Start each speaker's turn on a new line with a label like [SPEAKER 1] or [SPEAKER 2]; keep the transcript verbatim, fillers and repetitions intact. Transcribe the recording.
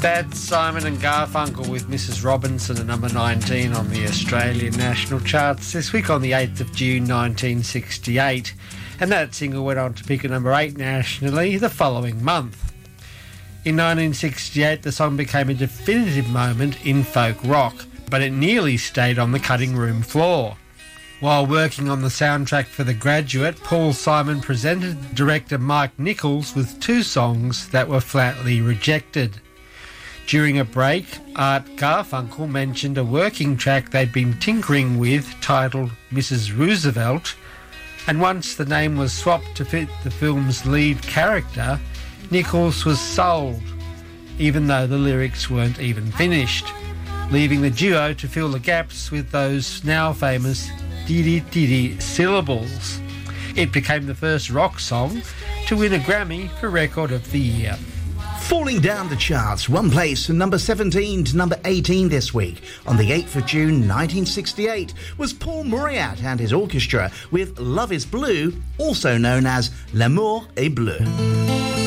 [SPEAKER 1] That's Simon and Garfunkel with Missus Robinson at number nineteen on the Australian national charts this week on the eighth of June nineteen sixty-eight. And that single went on to peak at number eight nationally the following month. In nineteen sixty-eight, the song became a definitive moment in folk rock, but it nearly stayed on the cutting room floor. While working on the soundtrack for The Graduate, Paul Simon presented director Mike Nichols with two songs that were flatly rejected. During a break, Art Garfunkel mentioned a working track they'd been tinkering with titled Missus Roosevelt, and once the name was swapped to fit the film's lead character, Nichols was sold, even though the lyrics weren't even finished, leaving the duo to fill the gaps with those now famous diddy-diddy syllables. It became the first rock song to win a Grammy for Record of the Year.
[SPEAKER 2] Falling down the charts, one place from number seventeen to number eighteen this week, on the eighth of June nineteen sixty-eight, was Paul Moriat and his orchestra with Love is Blue, also known as L'amour est bleu.